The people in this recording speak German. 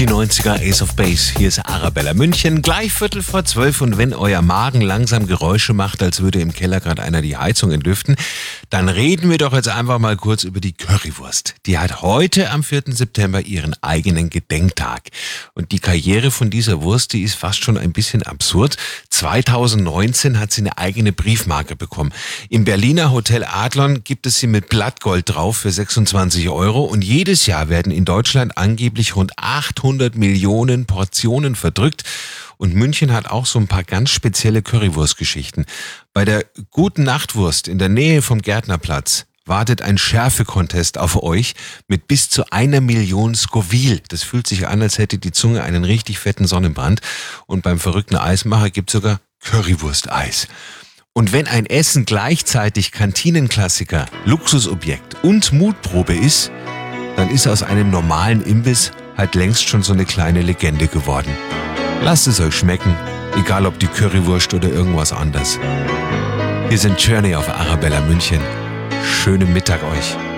Die 90er Ace of Base. Hier ist Arabella München, gleich 11:45. Und wenn euer Magen langsam Geräusche macht, als würde im Keller gerade einer die Heizung entlüften, dann reden wir doch jetzt einfach mal kurz über die Currywurst. Die hat heute am 4. September ihren eigenen Gedenktag. Und die Karriere von dieser Wurst, die ist fast schon ein bisschen absurd. 2019 hat sie eine eigene Briefmarke bekommen. Im Berliner Hotel Adlon gibt es sie mit Blattgold drauf für 26 Euro. Und jedes Jahr werden in Deutschland angeblich rund 800 Millionen Portionen verdrückt. Und München hat auch so ein paar ganz spezielle Currywurstgeschichten. Bei der Guten Nachtwurst in der Nähe vom Gärtnerplatz wartet ein Schärfe-Contest auf euch mit bis zu 1 Million Scoville. Das fühlt sich an, als hätte die Zunge einen richtig fetten Sonnenbrand. Und beim verrückten Eismacher gibt's sogar Currywurst-Eis. Und wenn ein Essen gleichzeitig Kantinenklassiker, Luxusobjekt und Mutprobe ist, dann ist aus einem normalen Imbiss halt längst schon so eine kleine Legende geworden. Lasst es euch schmecken, egal ob die Currywurst oder irgendwas anderes. Wir sind Journey auf Arabella München. Schönen Mittag euch.